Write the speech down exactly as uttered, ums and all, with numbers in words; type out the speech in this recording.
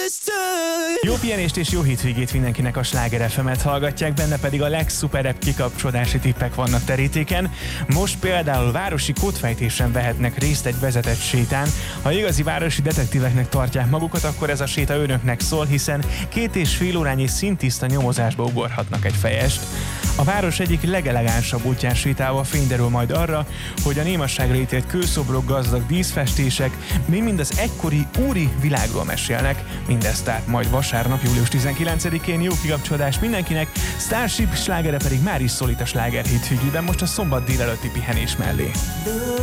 Jó pihenést és jó hétvégét mindenkinek, a Sláger ef emet hallgatják, benne pedig a legszuperebb kikapcsolódási tippek vannak terítéken. Most például városi kódfejtésen vehetnek részt egy vezetett sétán. Ha igazi városi detektíveknek tartják magukat, akkor ez a séta önöknek szól, hiszen két és fél órányi szintiszta nyomozásba ugorhatnak egy fejest. A város egyik legelegánsabb útján sétálva fény derül majd arra, hogy a némasságra ítélt kőszobrok, gazdag díszfestések még mind az egykori úri világról mesélnek. Mindezt tehát majd vasárnap, július tizenkilencedikén. Jó kikapcsolódást mindenkinek, Starship slágere pedig már is szólít a sláger hétvégében, most a szombat délelőtti pihenés mellé.